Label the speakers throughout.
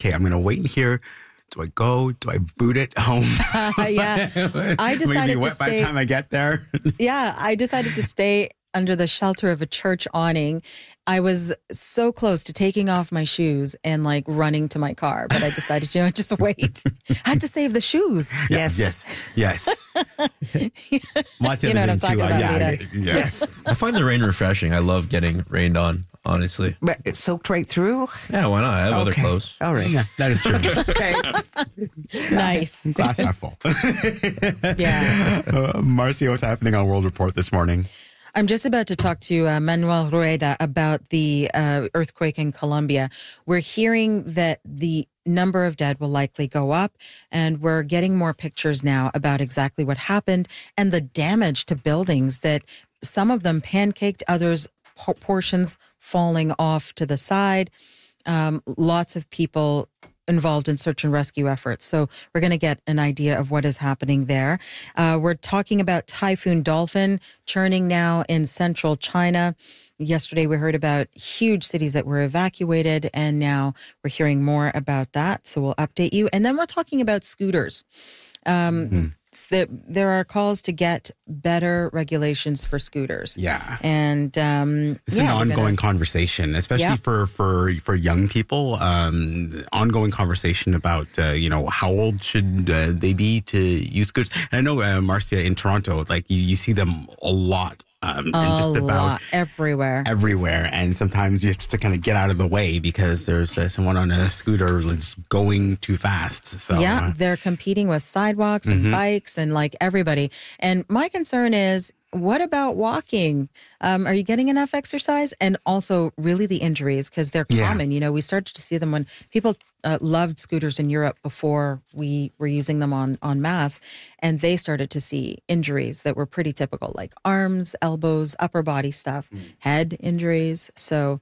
Speaker 1: okay, I'm going to wait here. Do I go? Do I boot it home?
Speaker 2: Yeah. I decided to
Speaker 1: by
Speaker 2: stay.
Speaker 1: the time I get there.
Speaker 2: Yeah, I decided to stay under the shelter of a church awning. I was so close to taking off my shoes and like running to my car, but I decided, just wait. I had to save the shoes.
Speaker 1: Yes. Lots of
Speaker 2: You know what I'm talking about,
Speaker 1: yes.
Speaker 3: I find the rain refreshing. I love getting rained on, honestly.
Speaker 4: But it soaked right through?
Speaker 3: Yeah, why not? I have other
Speaker 4: Okay.
Speaker 3: clothes.
Speaker 4: All right.
Speaker 1: Yeah, that is true.
Speaker 4: Okay.
Speaker 2: Nice.
Speaker 1: Glass half full.
Speaker 2: Yeah.
Speaker 1: Marcia, what's happening on World Report this morning?
Speaker 2: I'm just about to talk to Manuel Rueda about the earthquake in Colombia. We're hearing that the number of dead will likely go up, and we're getting more pictures now about exactly what happened and the damage to buildings, that some of them pancaked, others portions falling off to the side. Lots of people involved in search and rescue efforts. So we're going to get an idea of what is happening there. We're talking about Typhoon Dolphin churning now in central China. Yesterday we heard about huge cities that were evacuated, and now we're hearing more about that. So we'll update you. And then we're talking about scooters. There are calls to get better regulations for scooters.
Speaker 1: Yeah.
Speaker 2: And
Speaker 1: it's an ongoing conversation, especially for young people. Ongoing conversation about how old should they be to use scooters. And I know Marcia, in Toronto, like you see them a lot. And just about
Speaker 2: everywhere.
Speaker 1: And sometimes you have to kind of get out of the way because there's someone on a scooter that's going too fast. So
Speaker 2: yeah, they're competing with sidewalks and bikes and like everybody. And my concern is, what about walking? Are you getting enough exercise? And also really the injuries, because they're common. We started to see them when people loved scooters in Europe before we were using them en masse. And they started to see injuries that were pretty typical, like arms, elbows, upper body stuff, head injuries. So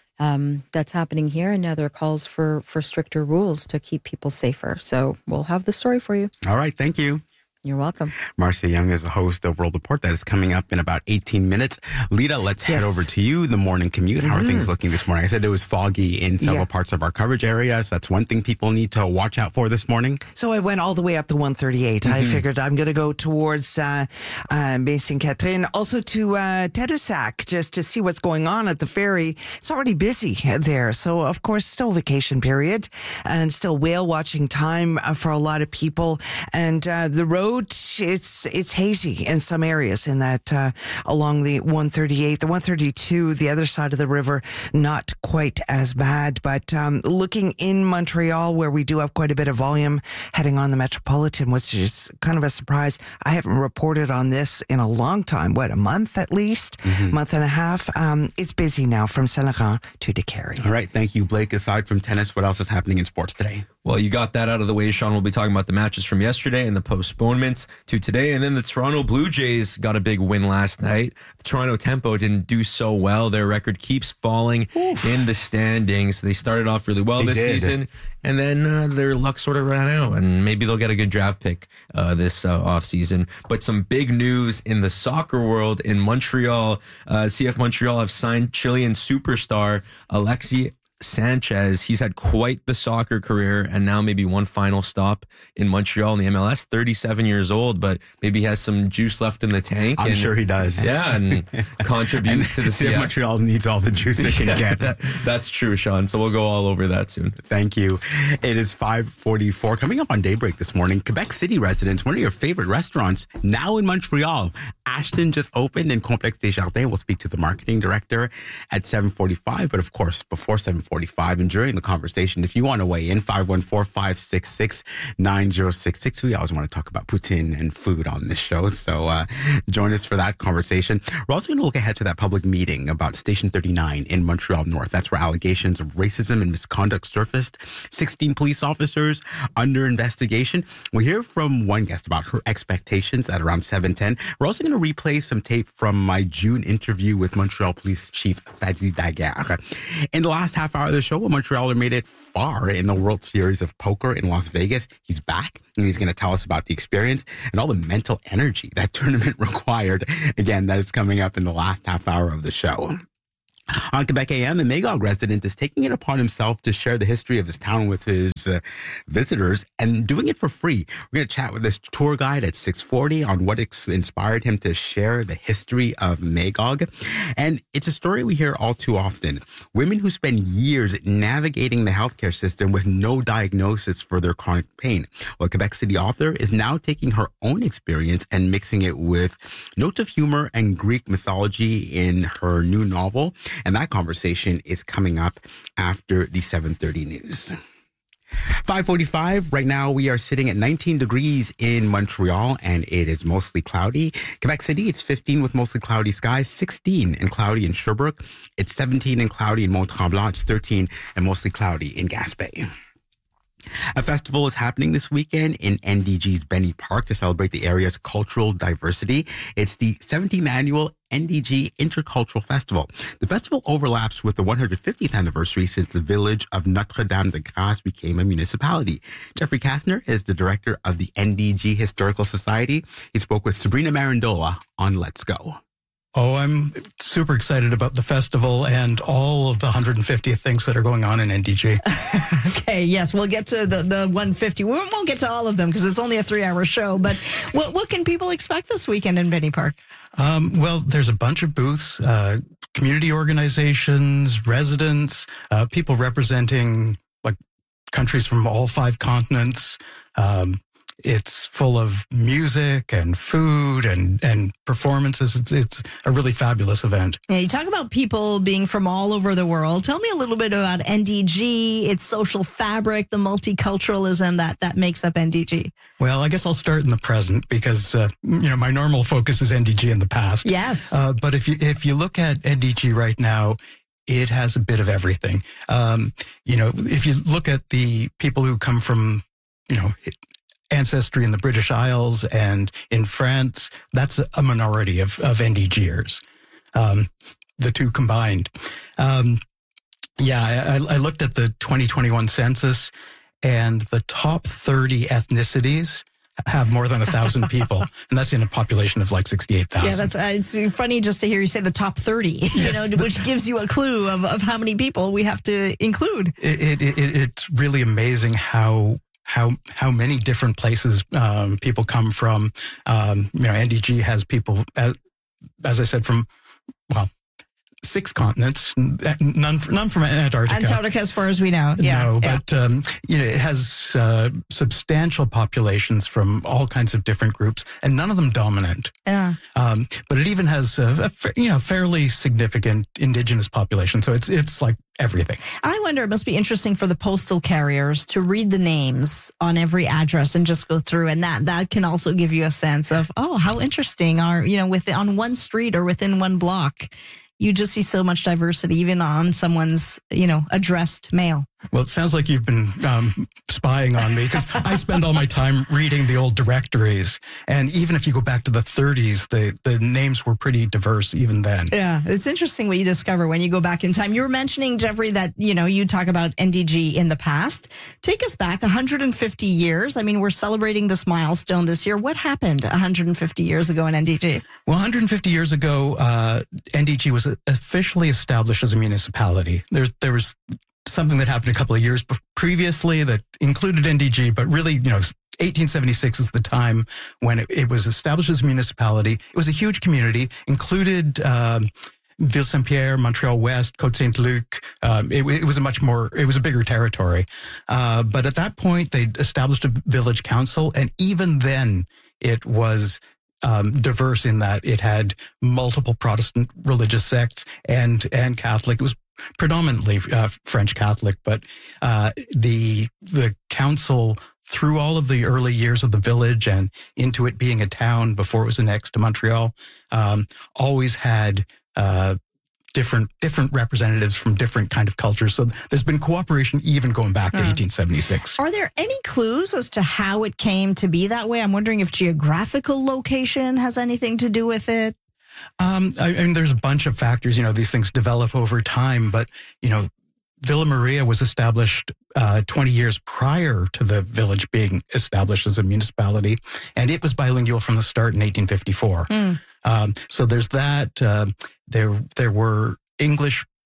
Speaker 2: that's happening here. And now there are calls for stricter rules to keep people safer. So we'll have the story for you.
Speaker 1: All right. Thank you.
Speaker 2: You're welcome.
Speaker 1: Marcia Young is the host of World Report. That is coming up in about 18 minutes. Lita, let's head over to you. The morning commute. How are things looking this morning? I said it was foggy in several parts of our coverage area. So that's one thing people need to watch out for this morning.
Speaker 4: So I went all the way up to 138. I figured I'm going to go towards Baie-Sainte-Catherine, also to Tadoussac, just to see what's going on at the ferry. It's already busy there. So, of course, still vacation period and still whale watching time for a lot of people. And the road, it's hazy in some areas in that along the 138, the 132, the other side of the river, not quite as bad. But looking in Montreal, where we do have quite a bit of volume heading on the Metropolitan, which is kind of a surprise. I haven't reported on this in a long time. A month at least, month and a half. It's busy now from Saint-Laurent to Décarie.
Speaker 1: All right. Thank you, Blake. Aside from tennis, what else is happening in sports today?
Speaker 3: Well, you got that out of the way, Sean. We'll be talking about the matches from yesterday and the postponements to today. And then the Toronto Blue Jays got a big win last night. The Toronto Tempo didn't do so well. Their record keeps falling in the standings. They started off really well this season, and then their luck sort of ran out, and maybe they'll get a good draft pick this offseason. But some big news in the soccer world in Montreal. CF Montreal have signed Chilean superstar Alexi Sanchez. He's had quite the soccer career, and now maybe one final stop in Montreal in the MLS. 37 years old, but maybe he has some juice left in the tank.
Speaker 1: I'm sure he does.
Speaker 3: Yeah, and contribute to the CF.
Speaker 1: Montreal needs all the juice it can get.
Speaker 3: That's true, Sean. So we'll go all over that soon.
Speaker 1: Thank you. It is 5:44. Coming up on Daybreak this morning, Quebec City residents, one of your favorite restaurants, now in Montreal. Ashton just opened in Complexe des Jardins. We'll speak to the marketing director at 7:45. But of course, before 7:45 and during the conversation, if you want to weigh in, 514-566-9066. We always want to talk about poutine and food on this show. So join us for that conversation. We're also going to look ahead to that public meeting about Station 39 in Montreal North. That's where allegations of racism and misconduct surfaced. 16 police officers under investigation. We'll hear from one guest about her expectations at around 7:10. We're also going to replay some tape from my June interview with Montreal Police Chief Fadi Daguerre. In the last half hour of the show, a Montrealer made it far in the World Series of Poker in Las Vegas. He's back, and he's going to tell us about the experience and all the mental energy that tournament required. Again, that is coming up in the last half hour of the show. On Quebec AM, a Magog resident is taking it upon himself to share the history of his town with his towards visitors and doing it for free. We're going to chat with this tour guide at 6:40 on what inspired him to share the history of Magog. And it's a story we hear all too often. Women who spend years navigating the healthcare system with no diagnosis for their chronic pain. Well, a Quebec City author is now taking her own experience and mixing it with notes of humor and Greek mythology in her new novel. And that conversation is coming up after the 7:30 news. 5:45. Right now, we are sitting at 19 degrees in Montreal, and it is mostly cloudy. Quebec City, it's 15 with mostly cloudy skies, 16 and cloudy in Sherbrooke. It's 17 and cloudy in Mont-Tremblant. It's 13 and mostly cloudy in Gaspé. A festival is happening this weekend in NDG's Benny Park to celebrate the area's cultural diversity. It's the 17th annual NDG Intercultural Festival. The festival overlaps with the 150th anniversary since the village of Notre-Dame-de-Grâce became a municipality. Jeffrey Kastner is the director of the NDG Historical Society. He spoke with Sabrina Marandola on Let's Go.
Speaker 5: Oh, I'm super excited about the festival and all of the 150th things that are going on in NDG.
Speaker 6: Okay, yes, we'll get to the 150. We won't get to all of them because it's only a 3-hour show. But what can people expect this weekend in Benny Park?
Speaker 5: Well, there's a bunch of booths, community organizations, residents, people representing like countries from all 5 continents. It's full of music and food and performances. It's a really fabulous event.
Speaker 6: Yeah, you talk about people being from all over the world. Tell me a little bit about NDG, its social fabric, the multiculturalism that makes up NDG.
Speaker 5: Well, I guess I'll start in the present because my normal focus is NDG in the past.
Speaker 6: Yes.
Speaker 5: But if you look at NDG right now, it has a bit of everything. If you look at the people who come from, ancestry in the British Isles and in France, that's a minority of NDGers, the two combined. I looked at the 2021 census, and the top 30 ethnicities have more than 1,000 people, and that's in a population of like 68,000.
Speaker 6: Yeah, it's funny just to hear you say the top 30, yes, which gives you a clue of how many people we have to include.
Speaker 5: It's really amazing how many different places people come from. NDG has people, as I said, from 6 continents, none from Antarctica.
Speaker 6: Antarctica, as far as we know. Yeah.
Speaker 5: No, but it has substantial populations from all kinds of different groups, and none of them dominant.
Speaker 6: Yeah.
Speaker 5: But it even has a fairly significant indigenous population. So it's like everything.
Speaker 6: I wonder, it must be interesting for the postal carriers to read the names on every address and just go through, and that can also give you a sense of, how interesting on one street or within one block. You just see so much diversity, even on someone's, addressed mail.
Speaker 5: Well, it sounds like you've been spying on me because I spend all my time reading the old directories. And even if you go back to the 30s, the names were pretty diverse even then.
Speaker 6: Yeah, it's interesting what you discover when you go back in time. You were mentioning, Jeffrey, that, you talk about NDG in the past. Take us back 150 years. I mean, we're celebrating this milestone this year. What happened 150 years ago in NDG?
Speaker 5: Well, 150 years ago, NDG was officially established as a municipality. There was something that happened a couple of years previously that included NDG, but really, 1876 is the time when it was established as a municipality. It was a huge community, included Ville Saint-Pierre, Montreal West, Côte-Saint-Luc. It was a bigger territory. But at that point, they established a village council, and even then, it was diverse in that it had multiple Protestant religious sects and Catholic. It was predominantly French Catholic, but the council, through all of the early years of the village and into it being a town before it was annexed to Montreal, always had different representatives from different kind of cultures. So there's been cooperation even going back to 1876.
Speaker 6: Are there any clues as to how it came to be that way? I'm wondering if geographical location has anything to do with it.
Speaker 5: I mean, there's a bunch of factors. These things develop over time, but Villa Maria was established 20 years prior to the village being established as a municipality, and it was bilingual from the start in 1854. So there's that. There were English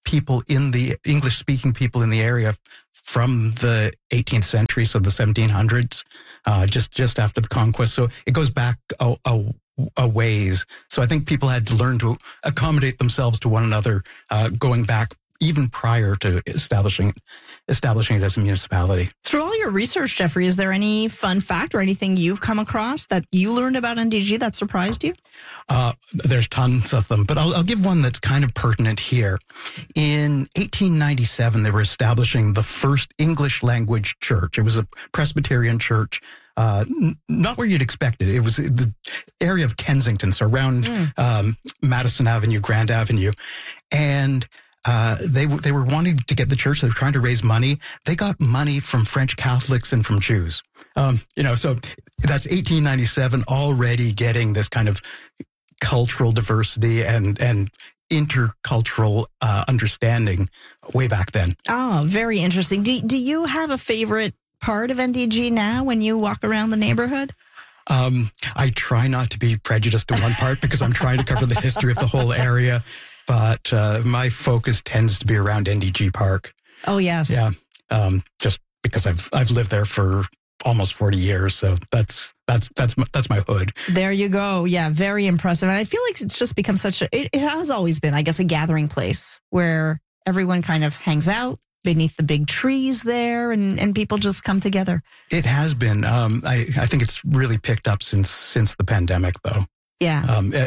Speaker 5: people in the English-speaking people in the area from the 18th century, so the 1700s, just after the conquest. So it goes back a ways. So I think people had to learn to accommodate themselves to one another, going back even prior to establishing it as a municipality.
Speaker 6: Through all your research, Jeffrey, is there any fun fact or anything you've come across that you learned about NDG that surprised you?
Speaker 5: There's tons of them, but I'll give one that's kind of pertinent here. In 1897, they were establishing the first English language church. It was a Presbyterian church. Not where you'd expect it. It was the area of Kensington, so around Madison Avenue, Grand Avenue. And they were wanting to get the church. They were trying to raise money. They got money from French Catholics and from Jews. So that's 1897, already getting this kind of cultural diversity and intercultural understanding way back then.
Speaker 6: Oh, very interesting. Do you have a favorite part of NDG now when you walk around the neighborhood?
Speaker 5: I try not to be prejudiced to one part because I'm trying to cover the history of the whole area. But my focus tends to be around NDG Park.
Speaker 6: Oh, yes.
Speaker 5: Yeah. Just because I've lived there for almost 40 years. So that's my hood.
Speaker 6: There you go. Yeah, very impressive. And I feel like it's just become it has always been, I guess, a gathering place where everyone kind of hangs out beneath the big trees there and people just come together. It
Speaker 5: has been. I think it's really picked up since the pandemic, though.
Speaker 6: Yeah.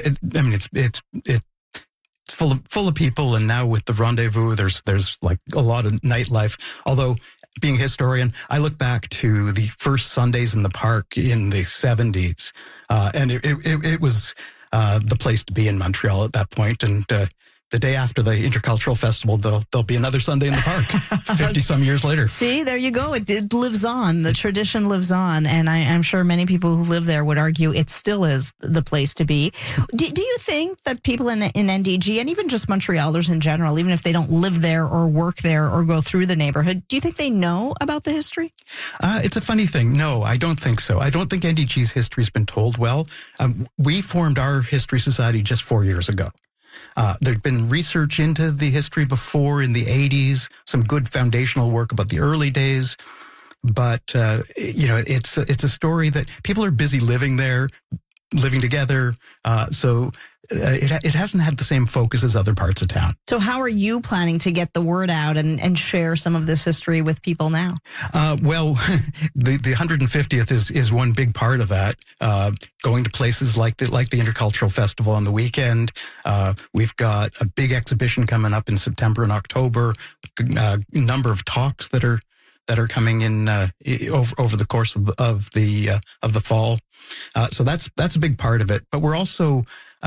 Speaker 5: It's full of people, and now with the rendezvous, there's like a lot of nightlife. Although, being a historian, I look back to the first Sundays in the park in the 70s, and it was the place to be in Montreal at that point. And the day after the Intercultural Festival, there'll be another Sunday in the park, 50-some years later.
Speaker 6: See, there you go. It lives on. The tradition lives on. And I'm sure many people who live there would argue it still is the place to be. Do you think that people in NDG, and even just Montrealers in general, even if they don't live there or work there or go through the neighborhood, do you think they know about the history?
Speaker 5: It's a funny thing. No, I don't think so. I don't think NDG's history has been told well. We formed our History Society just 4 years ago. There'd been research into the history before in the 80s, some good foundational work about the early days. But, it's a story that people are busy living there, living together. So it hasn't had the same focus as other parts of town.
Speaker 6: So how are you planning to get the word out and share some of this history with people now?
Speaker 5: Well, the 150th is one big part of that. Going to places like the Intercultural Festival on the weekend. We've got a big exhibition coming up in September and October. A number of talks that are coming in over the course of the fall. So that's a big part of it. But we're also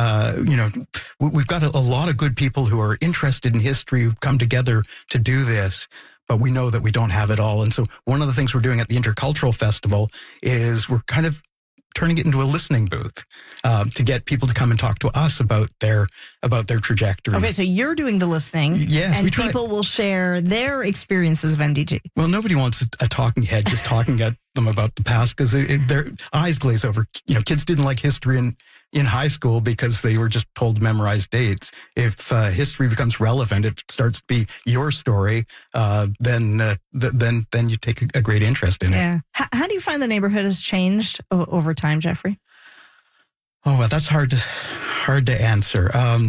Speaker 5: we've got a lot of good people who are interested in history who've come together to do this. But we know that we don't have it all. And so one of the things we're doing at the Intercultural Festival is we're kind of turning it into a listening booth to get people to come and talk to us about their trajectories.
Speaker 6: Okay, so you're doing the listening.
Speaker 5: Yes,
Speaker 6: and people will share their experiences of NDG.
Speaker 5: Well, nobody wants a talking head just talking at them about the past because their eyes glaze over. Kids didn't like history in high school because they were just told to memorize dates. If history becomes relevant, it starts to be your story, then you take a great interest in it.
Speaker 6: Yeah. How do you find the neighborhood has changed over time, Jeffrey?
Speaker 5: Oh, well, that's hard to answer.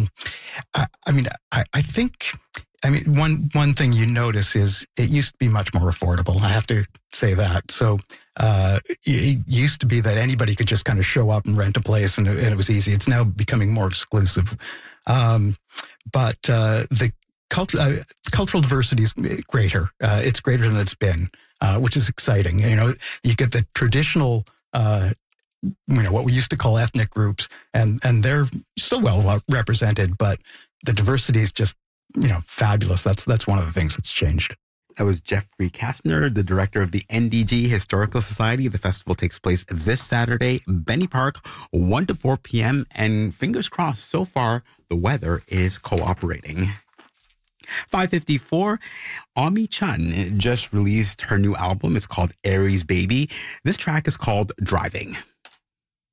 Speaker 5: I think one thing you notice is it used to be much more affordable. I have to say that. So it used to be that anybody could just kind of show up and rent a place and it was easy. It's now becoming more exclusive. But the cultural diversity is greater. It's greater than it's been, which is exciting. You get the traditional what we used to call ethnic groups, and they're still well represented, but the diversity is just, fabulous. That's one of the things that's changed.
Speaker 1: That was Jeffrey Kastner, the director of the NDG Historical Society. The festival takes place this Saturday, Benny Park, 1 to 4 p.m. And fingers crossed, so far, the weather is cooperating. 5:54, Ami Chun just released her new album. It's called Aries Baby. This track is called Driving.